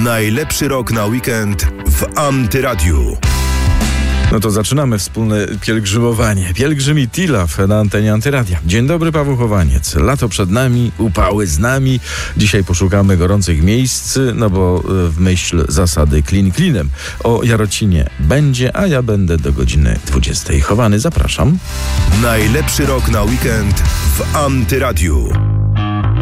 Najlepszy rok na weekend w Antyradiu. No to zaczynamy wspólne pielgrzymowanie. Pielgrzymi Tilaw na antenie Antyradia. Dzień dobry, Paweł Chowaniec. Lato przed nami, upały z nami. Dzisiaj poszukamy gorących miejsc, no bo w myśl zasady klin klinem. O Jarocinie będzie, a ja będę do godziny 20. Chowany, zapraszam. Najlepszy rok na weekend w Antyradiu.